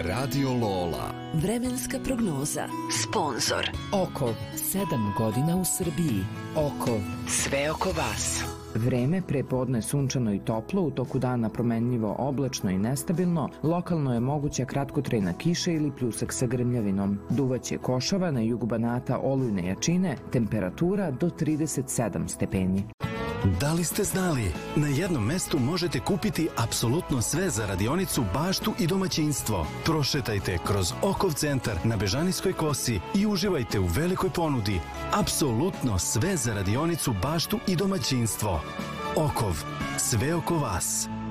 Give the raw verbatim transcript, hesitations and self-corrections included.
Radio Lola. Vremenska prognoza. Sponzor. Okov. Sedam godina u Srbiji. Okov. Sve oko vas. Vreme prepodne sunčano i toplo, u toku dana promenljivo oblačno i nestabilno, lokalno je moguća kratkotrajna kiša ili pljusak sa grmljavinom. Duvaće košava, na jugu Banata olujne jačine, temperatura do trideset sedam stepeni. Da li ste znali? Na jednom mestu možete kupiti apsolutno sve za radionicu, baštu i domaćinstvo. Prošetajte kroz Okov centar na Bežanijskoj kosi i uživajte u velikoj ponudi. Apsolutno sve za radionicu, baštu i domaćinstvo. Okov. Sve oko vas.